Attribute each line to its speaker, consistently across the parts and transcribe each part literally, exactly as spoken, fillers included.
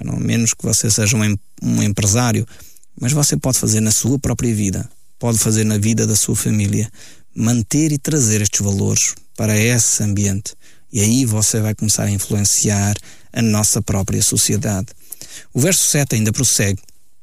Speaker 1: a não menos que você seja um, um empresário, mas você pode fazer na sua própria vida, pode fazer na vida da sua família, manter e trazer estes valores para esse ambiente. E aí você vai começar a influenciar a nossa própria sociedade. O verso sete ainda prossegue: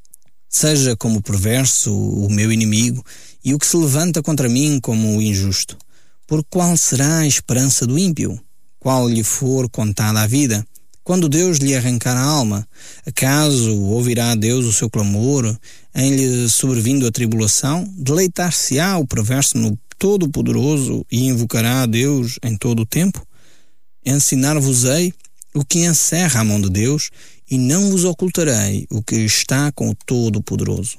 Speaker 1: seja como perverso o meu inimigo e o que se levanta contra mim como o injusto. Por qual será a esperança do ímpio? Qual lhe for contada a vida? Quando Deus lhe arrancar a alma, acaso ouvirá Deus o seu clamor, em lhe sobrevindo a tribulação? Deleitar-se-á o perverso no Todo-Poderoso e invocará a Deus em todo o tempo? Ensinar-vos-ei o que encerra a mão de Deus e não vos ocultarei o que está com o Todo-Poderoso.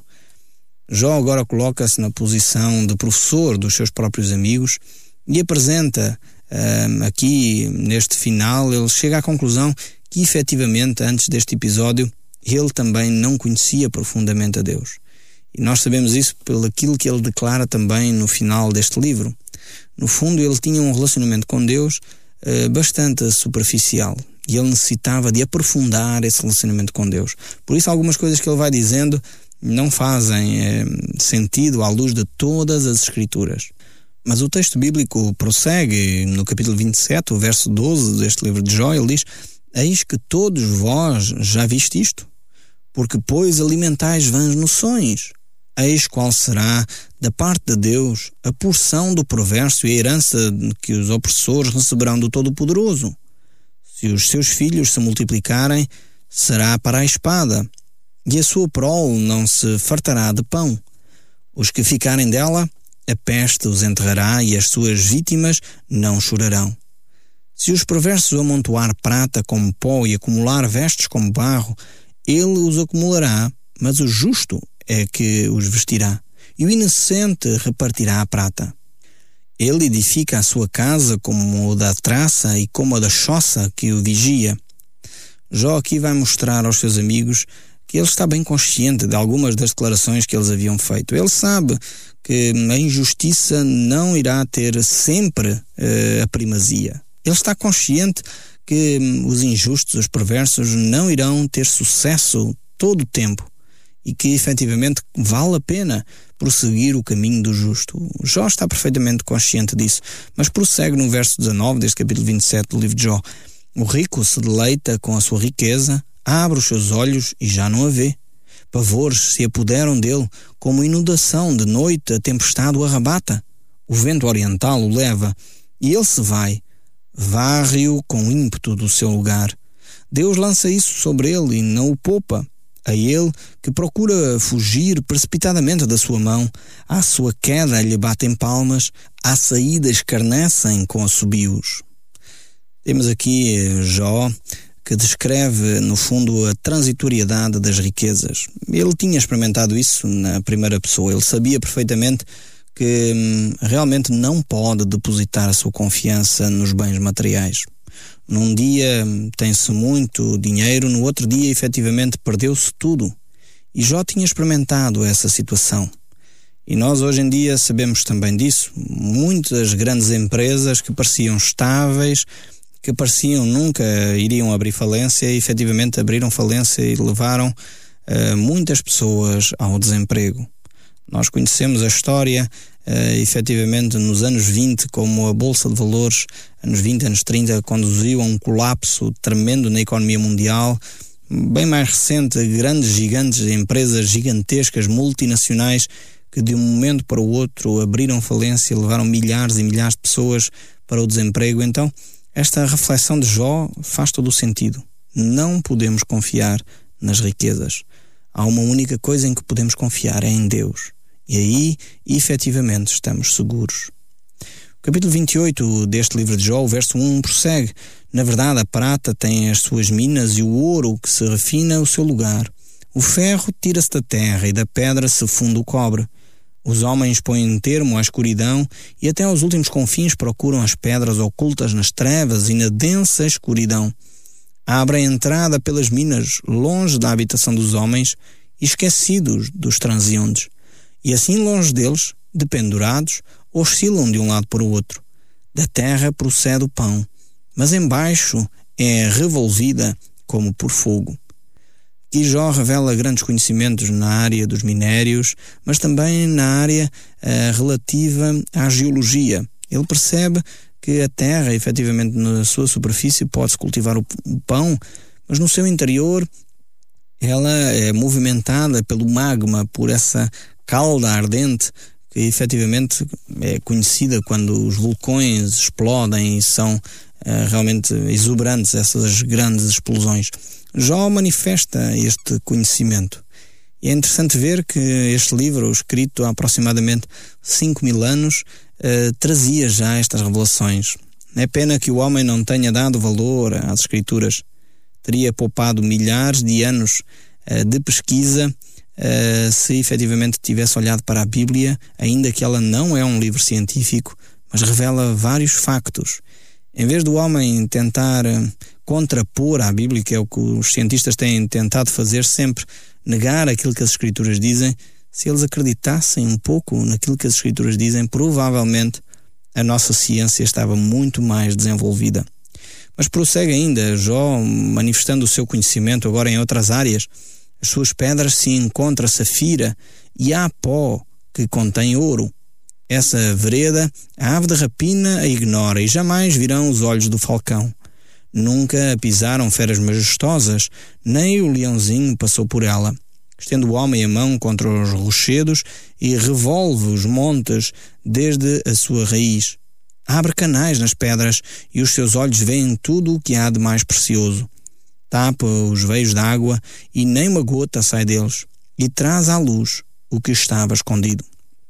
Speaker 1: Jó agora coloca-se na posição de professor dos seus próprios amigos e apresenta um, aqui, neste final, ele chega à conclusão que efetivamente, antes deste episódio, ele também não conhecia profundamente a Deus. E nós sabemos isso pelo aquilo que ele declara também no final deste livro. No fundo, ele tinha um relacionamento com Deus uh, bastante superficial e ele necessitava de aprofundar esse relacionamento com Deus. Por isso, algumas coisas que ele vai dizendo não fazem eh, sentido à luz de todas as Escrituras. Mas o texto bíblico prossegue no capítulo vinte e sete, o verso doze deste livro de Jó. Ele diz: eis que todos vós já viste isto, porque pois alimentais vãs noções. Eis qual será da parte de Deus a porção do perverso e a herança que os opressores receberão do Todo-Poderoso. Se os seus filhos se multiplicarem, será para a espada, e a sua prole não se fartará de pão. Os que ficarem dela, a peste os enterrará e as suas vítimas não chorarão. Se os perversos amontoar prata como pó e acumular vestes como barro, ele os acumulará, mas o justo é que os vestirá, e o inocente repartirá a prata. Ele edifica a sua casa como a da traça e como a da choça que o vigia. Jó aqui vai mostrar aos seus amigos que ele está bem consciente de algumas das declarações que eles haviam feito. Ele sabe que a injustiça não irá ter sempre uh, a primazia. Ele está consciente que um, os injustos, os perversos, não irão ter sucesso todo o tempo e que, efetivamente, vale a pena prosseguir o caminho do justo. O Jó está perfeitamente consciente disso, mas prossegue no verso dezanove deste capítulo vinte e sete do livro de Jó. O rico se deleita com a sua riqueza, abre os seus olhos e já não a vê. Pavores se apoderam dele, como inundação de noite a tempestade o arrebata. O vento oriental o leva, e ele se vai, varre-o com ímpeto do seu lugar. Deus lança isso sobre ele e não o poupa. A ele que procura fugir precipitadamente da sua mão, à sua queda lhe batem palmas, à saída escarnecem com assobios. Temos aqui Jó, que descreve, no fundo, a transitoriedade das riquezas. Ele tinha experimentado isso na primeira pessoa. Ele sabia perfeitamente que hum, realmente não pode depositar a sua confiança nos bens materiais. Num dia tem-se muito dinheiro, no outro dia, efetivamente, perdeu-se tudo. E Jó tinha experimentado essa situação. E nós, hoje em dia, sabemos também disso. Muitas grandes empresas que pareciam estáveis, que pareciam nunca iriam abrir falência, e efetivamente abriram falência e levaram uh, muitas pessoas ao desemprego. Nós conhecemos a história, uh, efetivamente, nos anos vinte, como a Bolsa de Valores, anos vinte, anos trinta, conduziu a um colapso tremendo na economia mundial. Bem mais recente, grandes gigantes, empresas gigantescas, multinacionais, que de um momento para o outro abriram falência e levaram milhares e milhares de pessoas para o desemprego. Então, esta reflexão de Jó faz todo o sentido. Não podemos confiar nas riquezas. Há uma única coisa em que podemos confiar, é em Deus. E aí, efetivamente, estamos seguros. O capítulo vinte e oito deste livro de Jó, o verso um, prossegue. Na verdade, a prata tem as suas minas e o ouro que se refina o seu lugar. O ferro tira-se da terra e da pedra se funde o cobre. Os homens põem termo à escuridão e até aos últimos confins procuram as pedras ocultas nas trevas e na densa escuridão. Abrem a entrada pelas minas, longe da habitação dos homens, esquecidos dos transeuntes. E assim longe deles, dependurados, oscilam de um lado para o outro. Da terra procede o pão, mas embaixo é revolvida como por fogo. E Jó revela grandes conhecimentos na área dos minérios, mas também na área uh, relativa à geologia. Ele percebe que a terra, efetivamente, na sua superfície pode-se cultivar o, o pão, mas no seu interior ela é movimentada pelo magma, por essa cauda ardente que efetivamente é conhecida quando os vulcões explodem e são uh, realmente exuberantes essas grandes explosões. Jó manifesta este conhecimento. E é interessante ver que este livro, escrito há aproximadamente cinco mil anos, uh, trazia já estas revelações. É pena que o homem não tenha dado valor às Escrituras. Teria poupado milhares de anos uh, de pesquisa uh, se efetivamente tivesse olhado para a Bíblia, ainda que ela não é um livro científico, mas revela vários factos. Em vez do homem tentar uh, contrapor à Bíblia, que é o que os cientistas têm tentado fazer sempre, negar aquilo que as Escrituras dizem, se eles acreditassem um pouco naquilo que as Escrituras dizem, provavelmente a nossa ciência estava muito mais desenvolvida. Mas prossegue ainda Jó, manifestando o seu conhecimento agora em outras áreas. As suas pedras se encontra safira e há pó que contém ouro. Essa vereda a ave de rapina a ignora e jamais virão os olhos do falcão. Nunca a pisaram feras majestosas, nem o leãozinho passou por ela. Estende o homem a mão contra os rochedos e revolve os montes desde a sua raiz. Abre canais nas pedras e os seus olhos veem tudo o que há de mais precioso. Tapa os veios d'água e nem uma gota sai deles, e traz à luz o que estava escondido.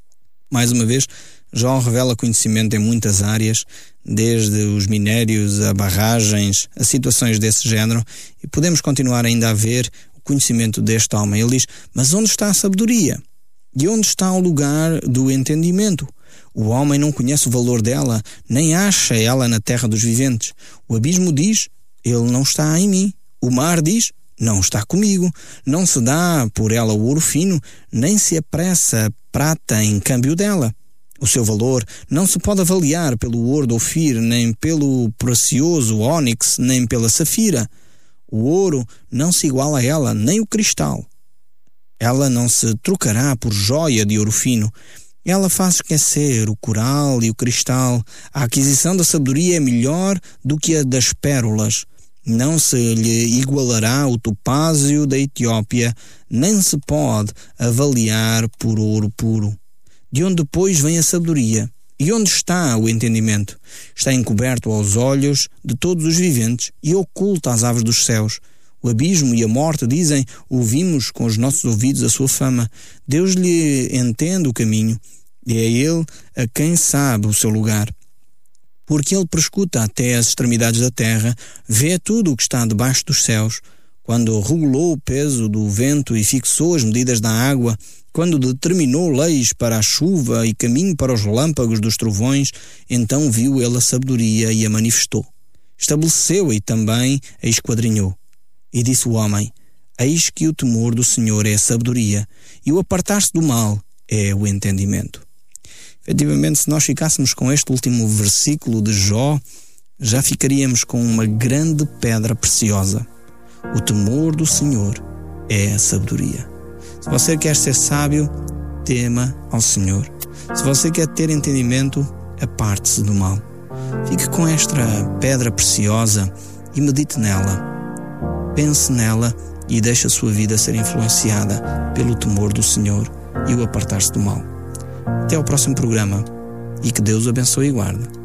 Speaker 1: Mais uma vez, Jó revela conhecimento em muitas áreas, desde os minérios a barragens, a situações desse género, e podemos continuar ainda a ver o conhecimento deste homem. Ele diz, mas onde está a sabedoria? E onde está o lugar do entendimento? O homem não conhece o valor dela, nem acha ela na terra dos viventes. O abismo diz, ele não está em mim. O mar diz, não está comigo. Não se dá por ela o ouro fino, nem se apressa a prata em câmbio dela. O seu valor não se pode avaliar pelo ouro de Ofir, nem pelo precioso ónix, nem pela safira. O ouro não se iguala a ela, nem o cristal. Ela não se trocará por joia de ouro fino. Ela faz esquecer o coral e o cristal. A aquisição da sabedoria é melhor do que a das pérolas. Não se lhe igualará o topázio da Etiópia, nem se pode avaliar por ouro puro. De onde, pois, vem a sabedoria? E onde está o entendimento? Está encoberto aos olhos de todos os viventes e oculto às aves dos céus. O abismo e a morte dizem, ouvimos com os nossos ouvidos a sua fama. Deus lhe entende o caminho, e é ele a quem sabe o seu lugar. Porque ele prescuta até as extremidades da terra, vê tudo o que está debaixo dos céus. Quando regulou o peso do vento e fixou as medidas da água, quando determinou leis para a chuva e caminho para os relâmpagos dos trovões, então viu ele a sabedoria e a manifestou. Estabeleceu-a e também a esquadrinhou. E disse o homem, eis que o temor do Senhor é a sabedoria, e o apartar-se do mal é o entendimento. Efetivamente, se nós ficássemos com este último versículo de Jó, já ficaríamos com uma grande pedra preciosa. O temor do Senhor é a sabedoria. Se você quer ser sábio, tema ao Senhor. Se você quer ter entendimento, aparte-se do mal. Fique com esta pedra preciosa e medite nela. Pense nela e deixe a sua vida ser influenciada pelo temor do Senhor e o apartar-se do mal. Até ao próximo programa e que Deus o abençoe e guarde.